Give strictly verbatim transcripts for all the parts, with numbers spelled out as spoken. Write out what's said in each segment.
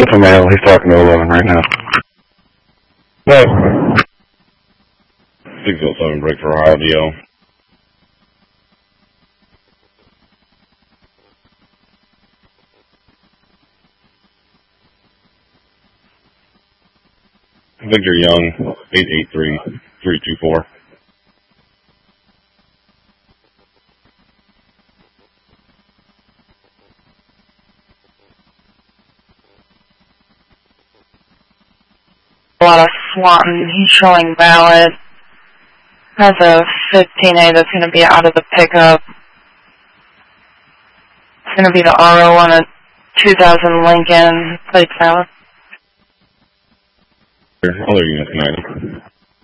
Alpha male, he's talking to eleven right now. No. six oh seven break for Ohio D O. Victor Young, eight eight three, three two four. A lot of swatting. He's showing valid. Has a fifteen A that's going to be out of the pickup. It's going to be the R O on a two thousand Lincoln. Plate valid. Other units tonight.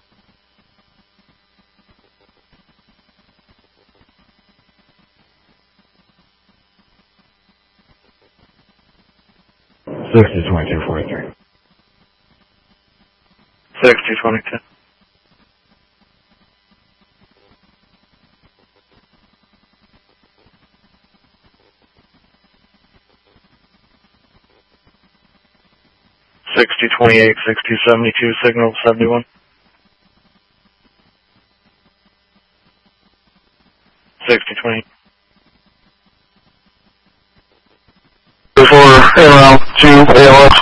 sixty twenty-two forty-three. sixty twenty-two. sixty twenty-eight, sixty seventy-two, signal seventy-one. sixty twenty. For A L two, A L S.